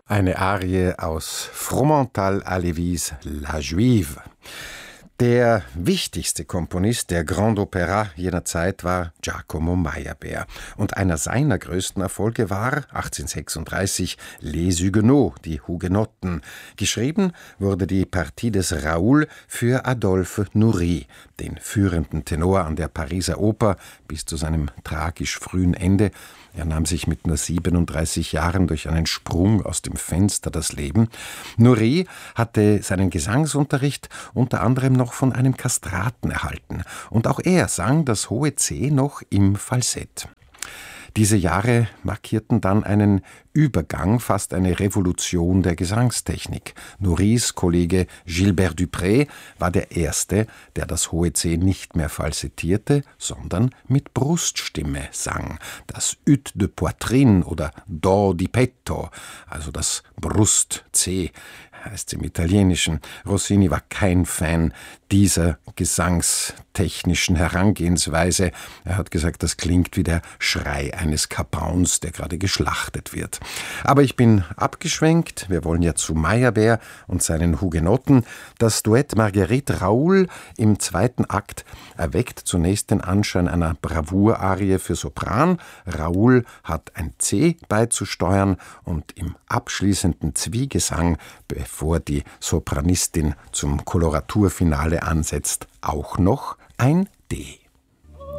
Eine Arie aus Fromental Halévys La Juive. Der wichtigste Komponist der Grand Opéra jener Zeit war Giacomo Meyerbeer. Und einer seiner größten Erfolge war 1836 Les Huguenots, die Hugenotten. Geschrieben wurde die Partie des Raoul für Adolphe Nourrit, den führenden Tenor an der Pariser Oper, bis zu seinem tragisch frühen Ende. Er nahm sich mit nur 37 Jahren durch einen Sprung aus dem Fenster das Leben. Nourrit hatte seinen Gesangsunterricht unter anderem noch von einem Kastraten erhalten. Und auch er sang das hohe C noch im Falsett. Diese Jahre markierten dann einen Übergang, fast eine Revolution der Gesangstechnik. Nourrits Kollege Gilbert Dupré war der Erste, der das hohe C nicht mehr falsettierte, sondern mit Bruststimme sang. Das Ut de Poitrine oder Do di petto, also das Brust-C, heißt es im Italienischen. Rossini war kein Fan dieser gesangstechnischen Herangehensweise. Er hat gesagt, das klingt wie der Schrei eines Kapauns, der gerade geschlachtet wird. Aber ich bin abgeschwenkt. Wir wollen ja zu Meyerbeer und seinen Hugenotten. Das Duett Marguerite Raoul im zweiten Akt erweckt zunächst den Anschein einer Bravour-Arie für Sopran. Raoul hat ein C beizusteuern und im abschließenden Zwiegesang, bevor die Sopranistin zum Koloraturfinale ansetzt, auch noch ein D.